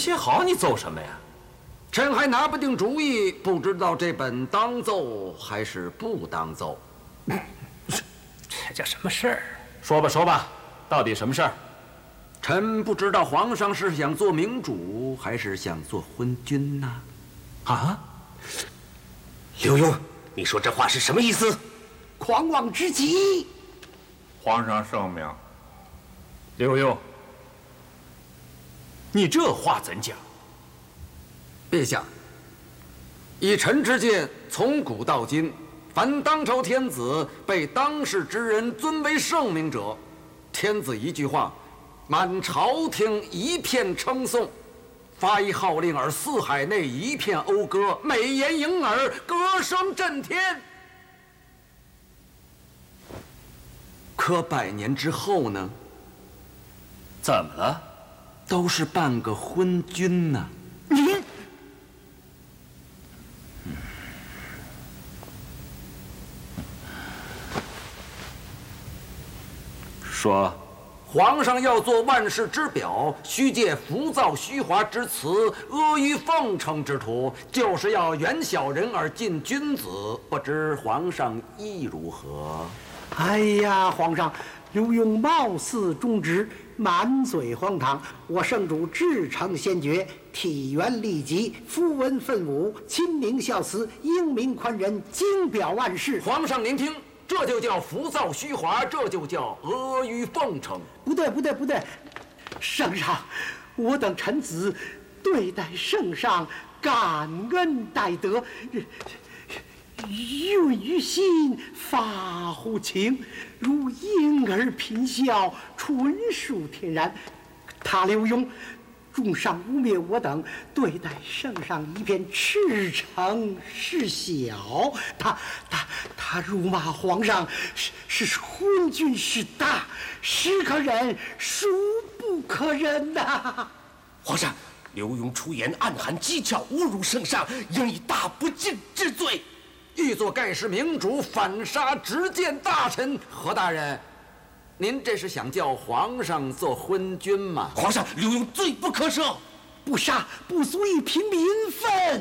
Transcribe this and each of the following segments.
写好，你奏什么呀？ 臣还拿不定主意，不知道这本当奏还是不当奏。 这叫什么事儿？说吧，说吧，到底什么事儿？ 臣不知道皇上是想做明主，还是想做昏君呢？ 啊？ 刘墉，你说这话是什么意思？ 狂妄之极！ 皇上圣明。 刘墉，你这话怎讲？ 陛下，以臣之见，从古到今，凡当朝天子被当世之人尊为圣明者，天子一句话，满朝廷一片称颂，发一号令而四海内一片讴歌，美言盈耳，歌声震天。可100年之后呢？ 怎么了？ 都是半个昏君呢。 您说， 皇上要做万世之表，须借浮躁虚华之词，阿谀奉承之徒，就是要远小人而近君子。不知皇上意如何？ 哎呀，皇上，刘墉貌似忠直，满嘴荒唐。我圣主至诚先决，体元立极，夫文奋武，亲明孝慈，英明宽仁，经表万世。 皇上您听，这就叫浮躁虚华，这就叫阿谀奉承。 不对，不对，不对，圣上，我等臣子对待圣上感恩戴德，孕于心，发乎情，如婴儿品孝，纯属天然。他刘墉重伤污蔑我等，对待圣上一片赤诚是小。他辱骂皇上是昏君是大，是可忍，孰不可忍呐！ 皇上，刘墉出言暗含讥诮，侮辱圣上，应以大不敬治罪。 欲做盖世明主，反杀执剑大臣。何大人，您这是想叫皇上做昏君吗？ 皇上，刘墉罪不可赦， 不杀不足以平民愤。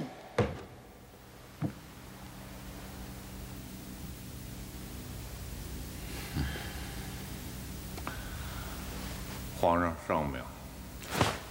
皇上圣明。